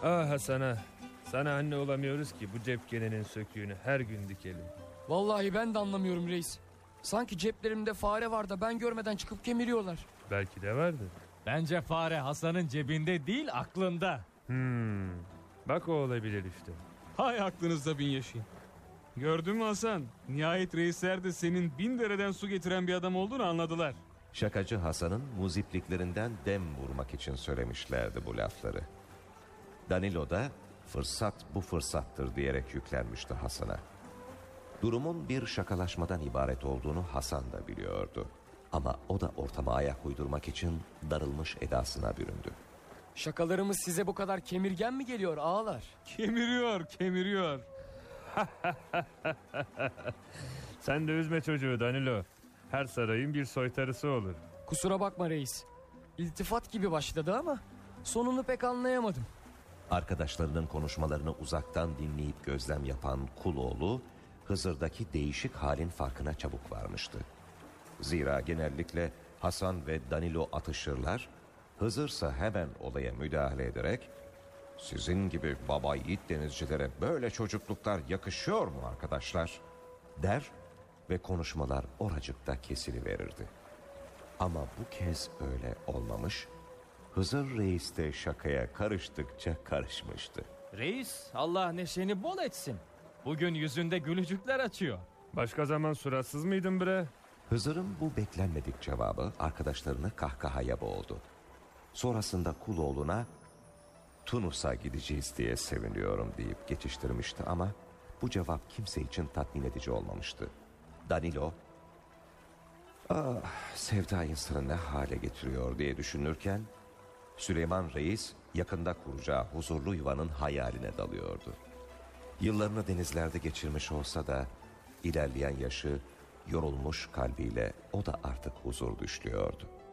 Ah Hasan'a. Sana anne olamıyoruz ki bu cepkenenin söküğünü her gün dikelim. Vallahi ben de anlamıyorum reis. Sanki ceplerimde fare var da ben görmeden çıkıp kemiriyorlar. Belki de vardır. Bence fare Hasan'ın cebinde değil, aklında. Bak o olabilir işte. Hay aklınızda bin yaşayın. Gördün mü Hasan? Nihayet reisler de senin 1000 dereden su getiren bir adam olduğunu anladılar. Şakacı Hasan'ın muzipliklerinden dem vurmak için söylemişlerdi bu lafları. Danilo da fırsat bu fırsattır diyerek yüklenmişti Hasan'a. Durumun bir şakalaşmadan ibaret olduğunu Hasan da biliyordu. Ama o da ortama ayak uydurmak için darılmış edasına büründü. Şakalarımız size bu kadar kemirgen mi geliyor ağalar? Kemiriyor. Sen de üzme çocuğu Danilo. Her sarayın bir soytarısı olur. Kusura bakma reis. İltifat gibi başladı ama sonunu pek anlayamadım. Arkadaşlarının konuşmalarını uzaktan dinleyip gözlem yapan Kuloğlu, Hızır'daki değişik halin farkına çabuk varmıştı. Zira genellikle Hasan ve Danilo atışırlar, Hızırsa hemen olaya müdahale ederek "Sizin gibi baba yiğit denizcilere böyle çocukluklar yakışıyor mu arkadaşlar?" der ve konuşmalar oracıkta kesiliverirdi. Ama bu kez öyle olmamış. Hızır Reis de şakaya karıştıkça karışmıştı. Reis, Allah neşeni bol etsin. Bugün yüzünde gülücükler açıyor. Başka zaman suratsız mıydın bre? Hızır'ın bu beklenmedik cevabı arkadaşlarını kahkahaya boğdu. Sonrasında Kuloğlu'na "Tunus'a gideceğiz diye seviniyorum" deyip geçiştirmişti ama bu cevap kimse için tatmin edici olmamıştı. Danilo, sevda insanı ne hale getiriyor diye düşünürken Süleyman Reis yakında kuracağı huzurlu yuvanın hayaline dalıyordu. Yıllarını denizlerde geçirmiş olsa da ilerleyen yaşı yorulmuş kalbiyle o da artık huzur düşlüyordu.